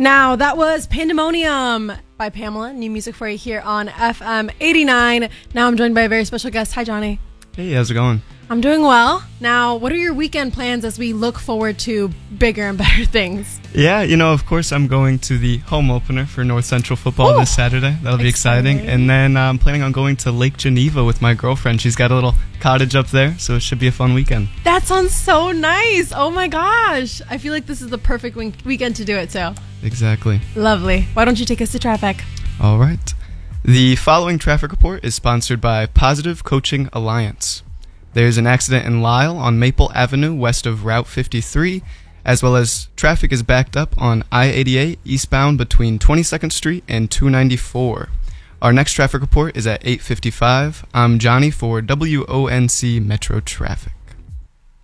Now, that was Pandemonium by Pamela. New music for you here on FM 89. Now I'm joined by a very special guest. Hi, Johnny. Hey, how's it going? I'm doing well. Now, what are your weekend plans as we look forward to bigger and better things? Yeah, of course I'm going to the home opener for North Central football this Saturday. That'll be exciting. And then I'm planning on going to Lake Geneva with my girlfriend. She's got a little cottage up there, so it should be a fun weekend. That sounds so nice. Oh my gosh. I feel like this is the perfect weekend to do it, so. Exactly. Lovely. Why don't you take us to traffic? All right. The following traffic report is sponsored by Positive Coaching Alliance. There's an accident in Lyle on Maple Avenue west of Route 53, as well as traffic is backed up on I-88 eastbound between 22nd Street and 294. Our next traffic report is at 8:55. I'm Johnny for WONC Metro Traffic.